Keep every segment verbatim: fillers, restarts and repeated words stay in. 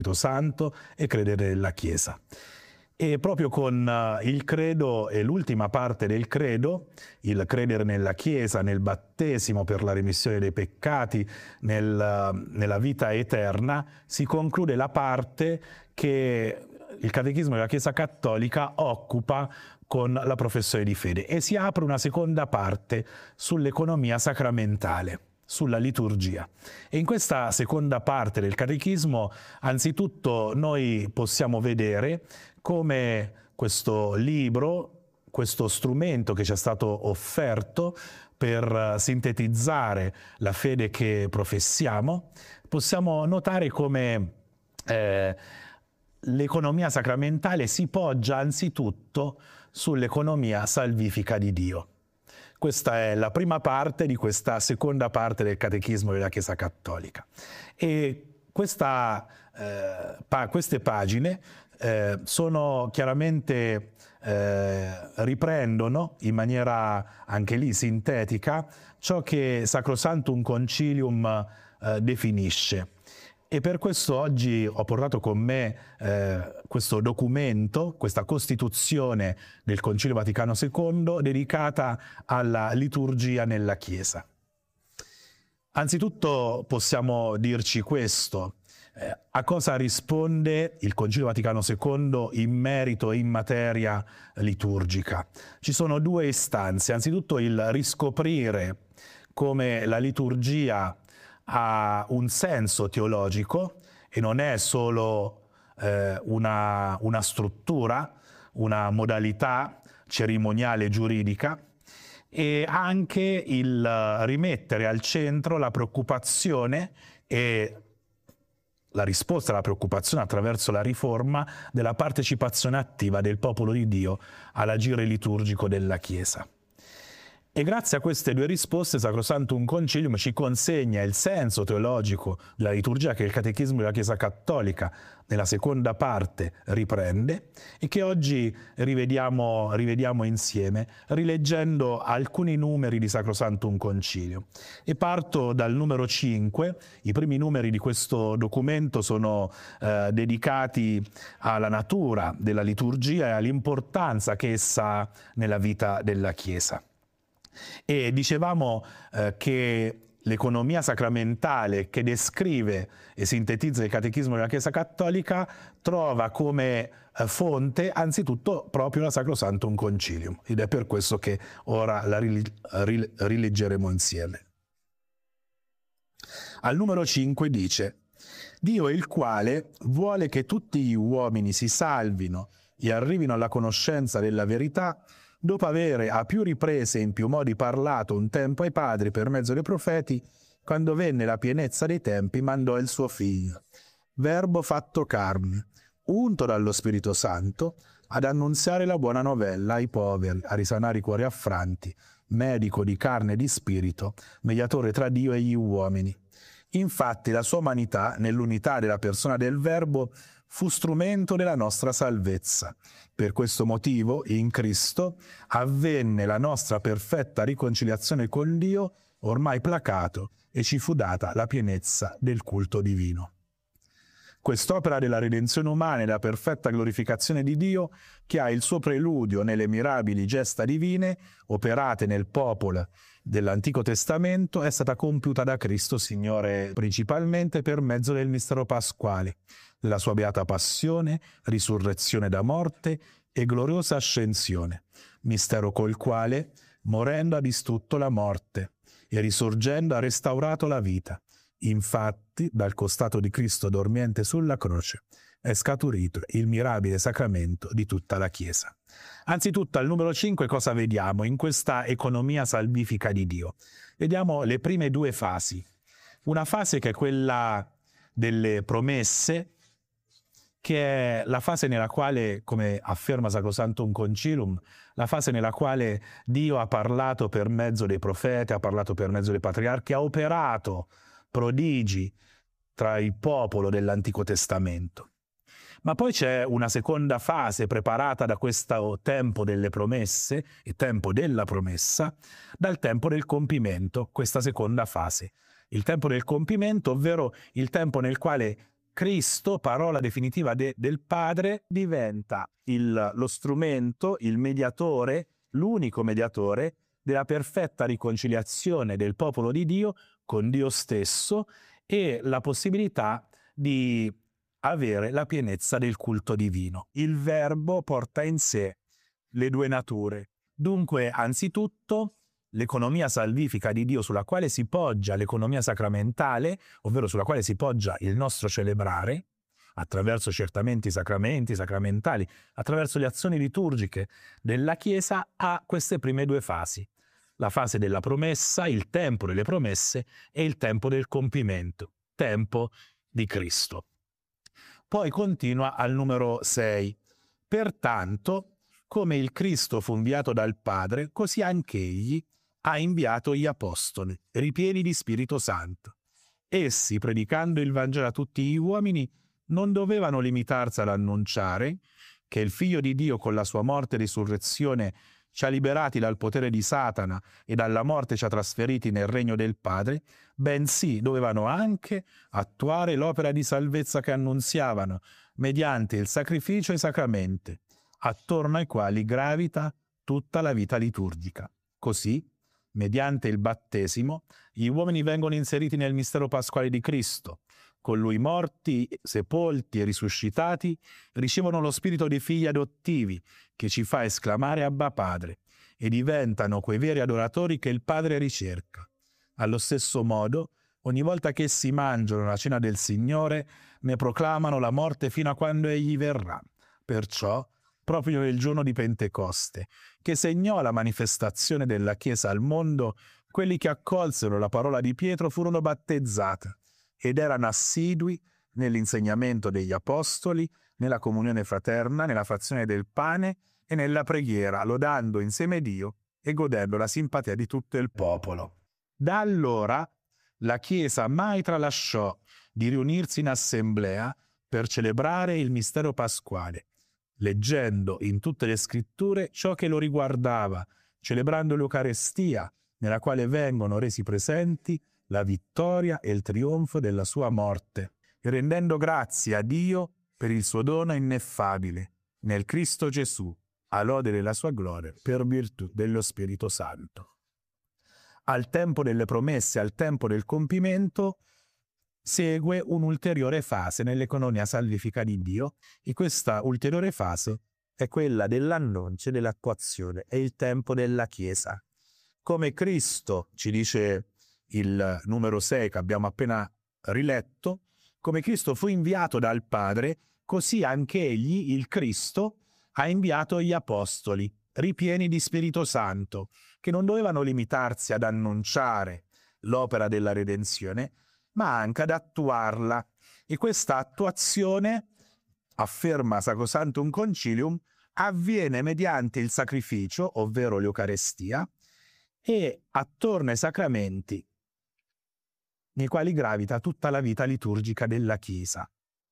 Spirito Santo e credere nella Chiesa. E proprio con uh, il credo e l'ultima parte del credo, il credere nella Chiesa, nel battesimo per la remissione dei peccati, nel, uh, nella vita eterna, si conclude la parte che il Catechismo della Chiesa Cattolica occupa con la professione di fede, e si apre una seconda parte sull'economia sacramentale, sulla liturgia. E in questa seconda parte del Catechismo, anzitutto, noi possiamo vedere come questo libro, questo strumento che ci è stato offerto per sintetizzare la fede che professiamo, possiamo notare come eh, l'economia sacramentale si poggia anzitutto sull'economia salvifica di Dio. Questa è la prima parte di questa seconda parte del Catechismo della Chiesa Cattolica. E questa, eh, pa- queste pagine eh, sono chiaramente, eh, riprendono in maniera anche lì sintetica ciò che Sacrosanctum Concilium eh, definisce. E per questo oggi ho portato con me eh, questo documento, questa Costituzione del Concilio Vaticano secondo, dedicata alla liturgia nella Chiesa. Anzitutto possiamo dirci questo: eh, a cosa risponde il Concilio Vaticano secondo in merito e in materia liturgica? Ci sono due istanze. Anzitutto il riscoprire come la liturgia ha un senso teologico e non è solo eh, una, una struttura, una modalità cerimoniale giuridica, e anche il rimettere al centro la preoccupazione e la risposta alla preoccupazione attraverso la riforma della partecipazione attiva del popolo di Dio all'agire liturgico della Chiesa. E grazie a queste due risposte Sacrosanctum Concilium ci consegna il senso teologico della liturgia che il Catechismo della Chiesa Cattolica nella seconda parte riprende, e che oggi rivediamo, rivediamo insieme rileggendo alcuni numeri di Sacrosanctum Concilium. E parto dal numero cinque. I primi numeri di questo documento sono eh, dedicati alla natura della liturgia e all'importanza che essa ha nella vita della Chiesa. E dicevamo eh, che l'economia sacramentale che descrive e sintetizza il Catechismo della Chiesa Cattolica trova come eh, fonte anzitutto proprio la Sacrosanctum Concilium, ed è per questo che ora la rileggeremo insieme. Al numero cinque dice: Dio il quale vuole che tutti gli uomini si salvino e arrivino alla conoscenza della verità, dopo avere a più riprese e in più modi parlato un tempo ai padri per mezzo dei profeti, quando venne la pienezza dei tempi, mandò il suo figlio, Verbo fatto carne, unto dallo Spirito Santo, ad annunziare la buona novella ai poveri, a risanare i cuori affranti, medico di carne e di spirito, mediatore tra Dio e gli uomini. Infatti la sua umanità, nell'unità della persona del Verbo, fu strumento della nostra salvezza. Per questo motivo, in Cristo, avvenne la nostra perfetta riconciliazione con Dio, ormai placato, e ci fu data la pienezza del culto divino. Quest'opera della redenzione umana e la perfetta glorificazione di Dio, che ha il suo preludio nelle mirabili gesta divine operate nel popolo dell'Antico Testamento, è stata compiuta da Cristo Signore principalmente per mezzo del mistero pasquale, della sua beata passione, risurrezione da morte e gloriosa ascensione, mistero col quale, morendo, ha distrutto la morte e risorgendo ha restaurato la vita. Infatti, dal costato di Cristo dormiente sulla croce è scaturito il mirabile sacramento di tutta la Chiesa. Anzitutto, al numero cinque cosa vediamo in questa economia salvifica di Dio? Vediamo le prime due fasi. Una fase che è quella delle promesse, che è la fase nella quale, come afferma Sacrosanctum Concilium, la fase nella quale Dio ha parlato per mezzo dei profeti, ha parlato per mezzo dei patriarchi, ha operato prodigi tra il popolo dell'Antico Testamento. Ma poi c'è una seconda fase preparata da questo tempo delle promesse, il tempo della promessa, dal tempo del compimento, questa seconda fase. Il tempo del compimento, ovvero il tempo nel quale Cristo, parola definitiva de, del Padre, diventa il, lo strumento, il mediatore, l'unico mediatore della perfetta riconciliazione del popolo di Dio con Dio stesso e la possibilità di avere la pienezza del culto divino. Il Verbo porta in sé le due nature. Dunque, anzitutto, l'economia salvifica di Dio sulla quale si poggia l'economia sacramentale, ovvero sulla quale si poggia il nostro celebrare, attraverso certamente i sacramenti sacramentali, attraverso le azioni liturgiche della Chiesa, ha queste prime due fasi. La fase della promessa, il tempo delle promesse, e il tempo del compimento, tempo di Cristo. Poi continua al numero sei. Pertanto, come il Cristo fu inviato dal Padre, così anche egli ha inviato gli apostoli, ripieni di Spirito Santo. Essi, predicando il Vangelo a tutti gli uomini, non dovevano limitarsi ad annunciare che il Figlio di Dio con la sua morte e risurrezione ci ha liberati dal potere di Satana e dalla morte ci ha trasferiti nel regno del Padre, bensì dovevano anche attuare l'opera di salvezza che annunziavano mediante il sacrificio e i sacramenti, attorno ai quali gravita tutta la vita liturgica. Così, mediante il battesimo, gli uomini vengono inseriti nel mistero pasquale di Cristo. Con lui morti, sepolti e risuscitati, ricevono lo spirito di figli adottivi che ci fa esclamare Abba Padre e diventano quei veri adoratori che il Padre ricerca. Allo stesso modo, ogni volta che essi mangiano la cena del Signore, ne proclamano la morte fino a quando Egli verrà. Perciò, proprio nel giorno di Pentecoste, che segnò la manifestazione della Chiesa al mondo, quelli che accolsero la parola di Pietro furono battezzati ed erano assidui nell'insegnamento degli apostoli, nella comunione fraterna, nella frazione del pane e nella preghiera, lodando insieme Dio e godendo la simpatia di tutto il popolo. Da allora la Chiesa mai tralasciò di riunirsi in assemblea per celebrare il mistero pasquale, leggendo in tutte le scritture ciò che lo riguardava, celebrando l'Eucarestia, nella quale vengono resi presenti la vittoria e il trionfo della sua morte, e rendendo grazie a Dio per il suo dono ineffabile, nel Cristo Gesù, a lode della sua gloria, per virtù dello Spirito Santo. Al tempo delle promesse, al tempo del compimento, segue un'ulteriore fase nell'economia salvifica di Dio, e questa ulteriore fase è quella dell'annuncio e dell'attuazione, è il tempo della Chiesa. Come Cristo, ci dice il numero sei che abbiamo appena riletto, come Cristo fu inviato dal Padre, così anche egli, il Cristo, ha inviato gli apostoli, ripieni di Spirito Santo, che non dovevano limitarsi ad annunciare l'opera della redenzione, ma anche ad attuarla. E questa attuazione, afferma Sacrosanctum Concilium, avviene mediante il sacrificio, ovvero l'Eucarestia, e attorno ai sacramenti, nei quali gravita tutta la vita liturgica della Chiesa.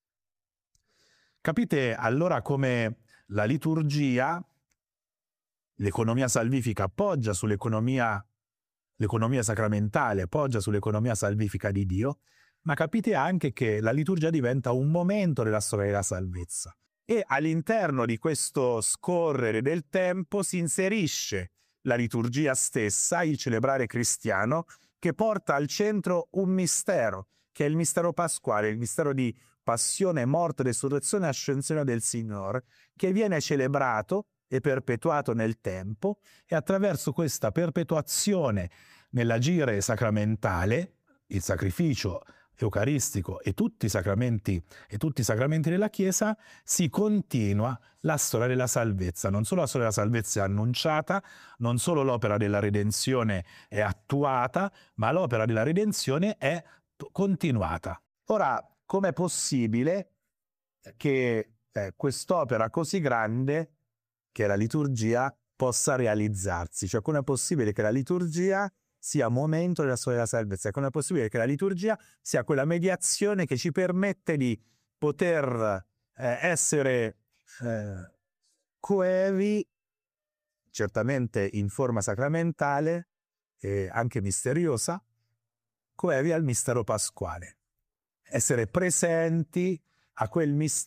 Capite allora come la liturgia, l'economia salvifica poggia sull'economia, l'economia sacramentale poggia sull'economia salvifica di Dio, ma capite anche che la liturgia diventa un momento della storia della salvezza. E all'interno di questo scorrere del tempo si inserisce la liturgia stessa, il celebrare cristiano, che porta al centro un mistero, che è il mistero pasquale, il mistero di passione, morte, resurrezione e ascensione del Signore, che viene celebrato e perpetuato nel tempo, e attraverso questa perpetuazione nell'agire sacramentale, il sacrificio eucaristico e tutti i sacramenti e tutti i sacramenti della Chiesa, si continua la storia della salvezza. Non solo la storia della salvezza è annunciata, non solo l'opera della redenzione è attuata, ma l'opera della redenzione è continuata. Ora, com'è possibile che eh, quest'opera così grande, che è la liturgia, possa realizzarsi? Cioè, com'è possibile che la liturgia sia momento della storia della salvezza? Com'è possibile che la liturgia sia quella mediazione che ci permette di poter eh, essere eh, coevi, certamente in forma sacramentale e anche misteriosa, coevi al mistero pasquale? essere presenti a quel mistero